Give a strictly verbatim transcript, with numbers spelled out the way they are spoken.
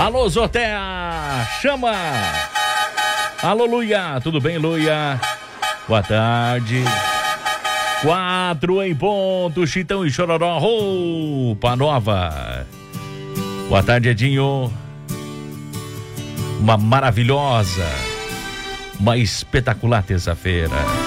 Alô, Zotea, chama! Alô, Luia, tudo bem, Luia? Boa tarde. Quatro em ponto, Chitão e Chororó, roupa nova. Boa tarde, Edinho. Uma maravilhosa, uma espetacular terça-feira.